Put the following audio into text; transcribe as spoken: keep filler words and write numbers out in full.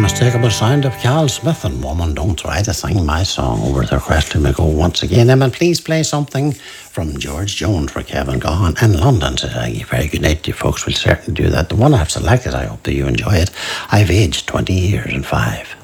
unmistakable sound of Cal Smith and Woman Don't Try to Sing My Song over the request to me go once again. Emma, please play something from George Jones for Kevin Gahan in London today. Very good night to you folks. We'll certainly do that. The one I've selected, I hope that you enjoy it. I've aged twenty years and five.